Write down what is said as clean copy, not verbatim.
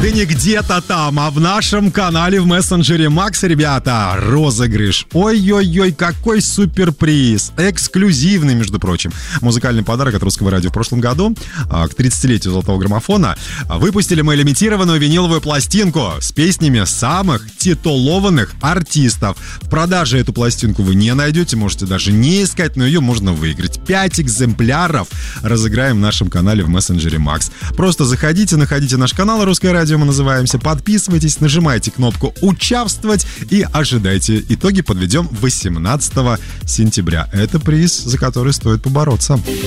Да не где-то там, а в нашем канале в мессенджере Макс, ребята, розыгрыш. Ой-ой-ой, какой суперприз. Эксклюзивный, между прочим. Музыкальный подарок от Русского радио в прошлом году к 30-летию Золотого граммофона. Выпустили мы лимитированную виниловую пластинку с песнями самых титулованных артистов. В продаже эту пластинку вы не найдете, можете даже не искать, но ее можно выиграть. 5 экземпляров разыграем в нашем канале в мессенджере Макс. Просто заходите, находите наш канал «Русское радио», мы называемся, подписывайтесь, нажимайте кнопку «Участвовать» и ожидайте. Итоги подведем 18 сентября. Это приз, за который стоит побороться.